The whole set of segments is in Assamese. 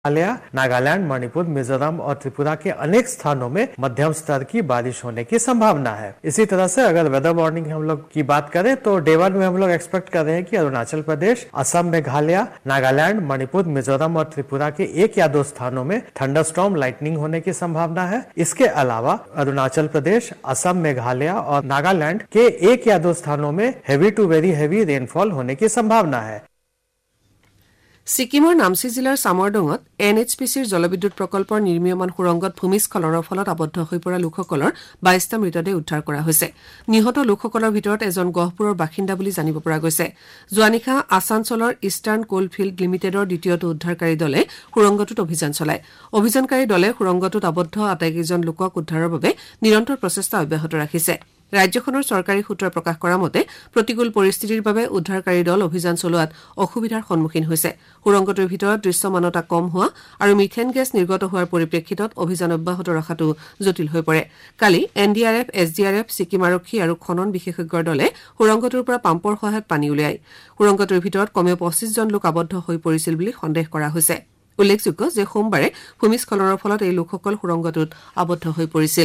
मेघालय, नागालैंड, मणिपुर, मिजोरम और त्रिपुरा के अनेक स्थानों में मध्यम स्तर की बारिश होने की संभावना है। इसी तरह से अगर वेदर वार्निंग हम लोग की बात करें तो डे 1 में हम लोग एक्सपेक्ट कर रहे हैं कि अरुणाचल प्रदेश, असम, मेघालय, नागालैंड, मणिपुर, मिजोरम और त्रिपुरा के 1 या 2 स्थानों में थंडरस्टॉर्म, लाइटनिंग होने की संभावना है। इसके अलावा अरुणाचल प्रदेश, असम, मेघालय और नागालैंड के 1 या 2 स्थानों में heavy to very heavy rainfall होने की संभावना है। सिक्किমৰ নামচি জিলাৰ চামৰডঙত NHPCৰ জলবিদ্যুৎ প্ৰকল্পৰ নিৰ্মীয়মান সুৰংগত ভূমিস্খলনৰ ফলত আবদ্ধ হৈ পৰা লোকসকলৰ 22টা মৃতদেহ উদ্ধাৰ কৰা হৈছে। নিহত লোকসকলৰ ভিতৰত এজন গহপুৰৰ বাসিন্দা বুলি জানিব পৰা গৈছে। যোৱা নিশা আছানচলৰ ইষ্টাৰ্ণ কোলফিল্ড লিমিটেডৰ দ্বিতীয়টো উদ্ধাৰকাৰী দলে সুৰংগটোত অভিযান চলায়। অভিযানকাৰী দলে সুৰংগটোত আবদ্ধ আটাইকেইজন লোকক উদ্ধাৰৰ বাবে নিৰন্তৰ প্ৰচেষ্টা অব্যাহত ৰাখিছে। ৰাজ্যখনৰ চৰকাৰী সূত্ৰই প্ৰকাশ কৰা মতে প্ৰতিকূল পৰিস্থিতিৰ বাবে উদ্ধাৰকাৰী দল অভিযান চলোৱাত অসুবিধাৰ সন্মুখীন হৈছে। সুৰংগটোৰ ভিতৰত দৃশ্যমানতা কম হোৱা আৰু মিথেন গেছ নিৰ্গত হোৱাৰ পৰিপ্ৰেক্ষিতত অভিযান অব্যাহত ৰখাটো জটিল হৈ পৰে। কালি NDRF, SDRF, ছিকিম আৰক্ষী আৰু খনন বিশেষজ্ঞৰ দলে সুৰংগটোৰ পৰা পাম্পৰ সহায়ত পানী উলিয়ায়। সুৰংগটোৰ ভিতৰত কমেও 25 জন লোক আবদ্ধ হৈ পৰিছিল বুলি সন্দেহ কৰা হৈছে। উল্লেখযোগ্য যে সোমবাৰে ভূমিস্খলনৰ ফলত এই লোকসকল সুৰংগটোত আবদ্ধ হৈ পৰিছিল।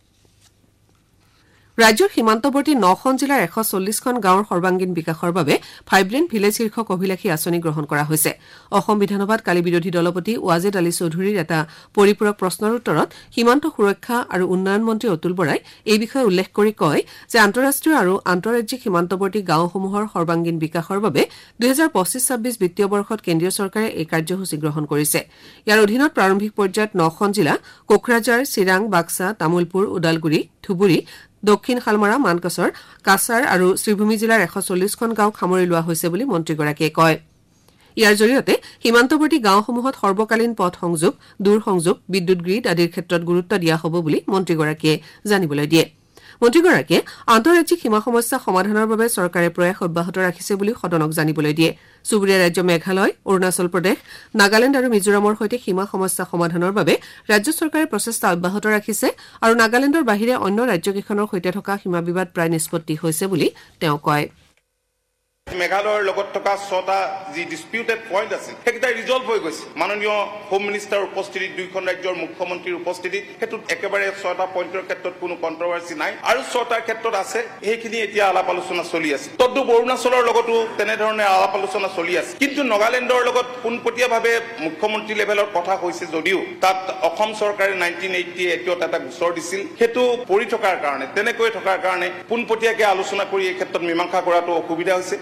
ৰাজ্যৰ সীমান্তৱৰ্তী 9খন জিলাৰ 140খন গাঁৱৰ সৰ্বাংগীন বিকাশৰ বাবে ভাইব্ৰেণ্ট ভিলেজ শীৰ্ষক অভিলাষী আঁচনি গ্ৰহণ কৰা হৈছে। অসম বিধানসভাত কালি বিৰোধী দলপতি ৱাজেদ আলী চৌধুৰীৰ এটা পৰিপূৰক প্ৰশ্নৰ উত্তৰত সীমান্ত সুৰক্ষা আৰু উন্নয়ন মন্ত্ৰী অতুল বৰাই এই বিষয়ে উল্লেখ কৰি কয় যে আন্তঃৰাষ্ট্ৰীয় আৰু আন্তঃৰাজ্যিক সীমান্তৱৰ্তী গাঁওসমূহৰ সৰ্বাংগীন বিকাশৰ বাবে 2025-26 বিত্তীয় বৰ্ষত কেন্দ্ৰীয় চৰকাৰে এই কাৰ্যসূচী গ্ৰহণ কৰিছে। ইয়াৰ অধীনত প্ৰাৰম্ভিক পৰ্যায়ত 9খন জিলা কোকৰাঝাৰ, চিৰাং, বাক্সা, তামুলপুৰ, ওদালগুৰি, ধুবুৰী, দক্ষিণ শালমাৰা, মানকাছৰ, কাছাৰ আৰু শ্ৰীভূমি জিলাৰ 140খন গাঁওক সামৰি লোৱা হৈছে বুলি মন্ত্ৰীগৰাকীয়ে কয়। ইয়াৰ জৰিয়তে সীমান্তৱৰ্তী গাঁওসমূহত সৰ্বকালীন পথ সংযোগ, দূৰ সংযোগ, বিদ্যুৎ গ্ৰীড আদিৰ ক্ষেত্ৰত গুৰুত্ব দিয়া হ'ব বুলি মন্ত্ৰীগৰাকীয়ে জানিবলৈ দিয়ে। মন্ত্ৰীগৰাকীয়ে আন্তঃৰাজ্যিক সীমা সমস্যা সমাধানৰ বাবে চৰকাৰে প্ৰয়াস অব্যাহত ৰাখিছে বুলি সদনক জানিবলৈ দিয়ে। চুবুৰীয়া ৰাজ্য মেঘালয়, অৰুণাচল প্ৰদেশ, নাগালেণ্ড আৰু মিজোৰামৰ সৈতে সীমা সমস্যা সমাধানৰ বাবে ৰাজ্য চৰকাৰে প্ৰচেষ্টা অব্যাহত ৰাখিছে আৰু নাগালেণ্ডৰ বাহিৰে অন্য ৰাজ্যকেইখনৰ সৈতে থকা সীমা বিবাদ প্ৰায় নিষ্পত্তি হৈছে বুলি তেওঁ কয়। মেঘালয়ৰ লগত থকা 6টা যি ডিসপিউটেড পইণ্ট আছিল সেইকেইটা ৰিজলভ হৈ গৈছে। মাননীয় হোম মিনিষ্টাৰৰ উপস্থিতিত, 2খন ৰাজ্যৰ মুখ্যমন্ত্ৰীৰ উপস্থিতিত সেইটোত একেবাৰে 6টা পইণ্টৰ ক্ষেত্ৰত কোনো কণ্ট্ৰভাৰ্চি নাই আৰু 6টাৰ ক্ষেত্ৰত আছে, সেইখিনি এতিয়া আলাপ আলোচনা চলি আছে। তদ্ৰুপ অৰুণাচলৰ লগতো তেনেধৰণে আলাপ আলোচনা চলি আছে। কিন্তু নাগালেণ্ডৰ লগত পোনপটীয়াভাৱে মুখ্যমন্ত্ৰী লেভেলৰ কথা হৈছে যদিও তাত অসম চৰকাৰে 1988 এটা গোচৰ দিছিল, সেইটো পৰি থকাৰ কাৰণে, তেনেকৈ থকাৰ কাৰণে পোনপটীয়াকৈ আলোচনা কৰি এই ক্ষেত্ৰত মীমাংসা কৰাটো অসুবিধা হৈছে।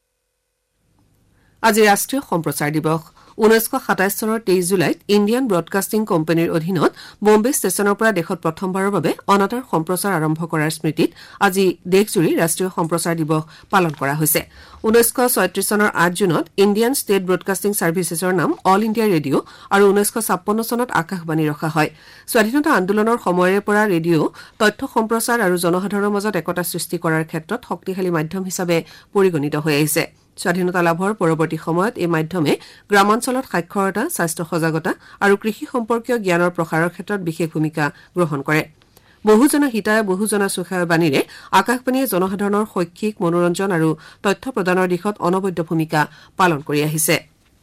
আজি ৰাষ্ট্ৰীয় সম্প্ৰচাৰ দিৱস। 1927 চনৰ 23 জুলাইত ইণ্ডিয়ান ব্ৰডকাষ্টিং কোম্পানীৰ অধীনত বম্বে ষ্টেচনৰ পৰা দেশত প্ৰথমবাৰৰ বাবে অনাতাঁৰ সম্প্ৰচাৰ আৰম্ভ কৰাৰ স্মৃতিত আজি দেশজুৰি ৰাষ্ট্ৰীয় সম্প্ৰচাৰ দিৱস পালন কৰা হৈছে। 1936 চনৰ 8 জুনত ইণ্ডিয়ান ষ্টেট ব্ৰডকাষ্টিং ছাৰ্ভিচেছৰ নাম অল ইণ্ডিয়া ৰেডিঅ' আৰু 1956 চনত আকাশবাণী ৰখা হয়। স্বাধীনতা আন্দোলনৰ সময়ৰে পৰা ৰেডিঅ' তথ্য সম্প্ৰচাৰ আৰু জনসাধাৰণৰ মাজত একতা সৃষ্টি কৰাৰ ক্ষেত্ৰত শক্তিশালী মাধ্যম হিচাপে পৰিগণিত হৈ আহিছে। স্বাধীনতা লাভৰ পৰৱৰ্তী সময়ত এই মাধ্যমে গ্ৰামাঞ্চলত সাক্ষৰতা, স্বাস্থ্য সজাগতা আৰু কৃষি সম্পৰ্কীয় জ্ঞানৰ প্ৰসাৰৰ ক্ষেত্ৰত বিশেষ ভূমিকা গ্ৰহণ কৰে। বহুজনা হিতায় বহুজনা সুখায় বাণীৰে আকাশবাণীয়ে জনসাধাৰণৰ শৈক্ষিক, মনোৰঞ্জন আৰু তথ্য প্ৰদানৰ দিশত অনবদ্য ভূমিকা পালন কৰি আহিছে।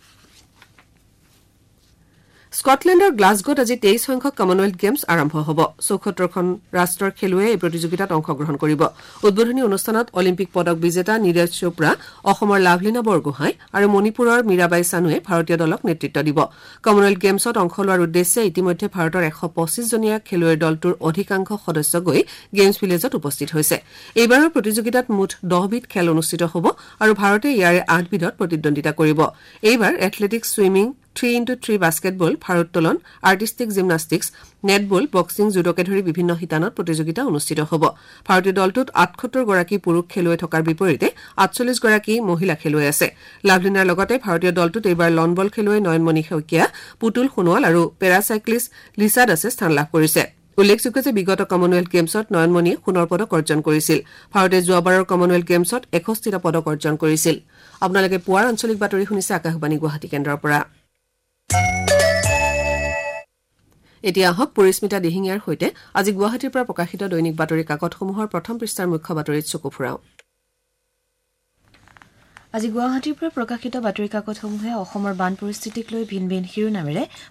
স্কটলেণ্ডৰ গ্লাছগোত আজি 23 সংখ্যক কমনৱেলথ গেমছ আৰম্ভ হ'ব। 74খন ৰাষ্ট্ৰৰ খেলুৱৈয়ে এই প্ৰতিযোগিতাত অংশগ্ৰহণ কৰিব। উদ্বোধনী অনুষ্ঠানত অলিম্পিক পদক বিজেতা নীৰজ চোপ্ৰা, অসমৰ লাভলীনা বৰগোহাঁই আৰু মণিপুৰৰ মীৰাবাই চানুৱে ভাৰতীয় দলক নেতৃত্ব দিব। কমনৱেলথ গেমছত অংশ লোৱাৰ উদ্দেশ্যে ইতিমধ্যে ভাৰতৰ 125জনীয়া খেলুৱৈৰ দলটোৰ অধিকাংশ সদস্য গৈ গেমছ ভিলেজত উপস্থিত হৈছে। এইবাৰৰ প্ৰতিযোগিতাত মুঠ 10বিধ খেল অনুষ্ঠিত হ'ব আৰু ভাৰতে ইয়াৰে 8 বিধত প্ৰতিদ্বন্দ্বিতা কৰিব। এইবাৰ athletics, swimming, 3x3 basketball, ভাৰোত্তোলন, artistic gymnastics, netball, boxing, জুডোকে ধৰি বিভিন্ন শিতানত প্ৰতিযোগিতা অনুষ্ঠিত হ'ব। ভাৰতীয় দলটোত 78গৰাকী পুৰুষ খেলুৱৈ থকাৰ বিপৰীতে 48গৰাকী মহিলা খেলুৱৈ আছে। লাভলীনাৰ লগতে ভাৰতীয় দলটোত এইবাৰ লনবল খেলুৱৈ নয়নমণি শইকীয়া, পুতুল সোণোৱাল আৰু পেৰাচাইক্লিষ্ট লিছা দাসে স্থান লাভ কৰিছে। উল্লেখযোগ্য যে বিগত কমনৱেলথ গেমছত নয়নমণিয়ে সোণৰ পদক অৰ্জন কৰিছিল। ভাৰতে যোৱাবাৰৰ কমনৱেলথ গেমছত 61টা পদক অৰ্জন কৰিছিল। আপোনালোকে পুৱাৰ আঞ্চলিক বাতৰি শুনিছে আকাশবাণী গুৱাহাটী কেন্দ্ৰৰ পৰা। এতিয়া আহক পৰিস্মিতা দিহিঙীয়াৰ সৈতে আজি গুৱাহাটীৰ পৰা প্ৰকাশিত দৈনিক বাতৰি কাকতসমূহৰ প্ৰথম পৃষ্ঠাৰ মুখ্য বাতৰিত চকু ফুৰাওঁ। আজি গুৱাহাটীৰ পৰা প্ৰকাশিত বাতৰি কাকতসমূহে অসমৰ বান পৰিস্থিতিক লৈ ভিন ভিন শিৰোনামেৰে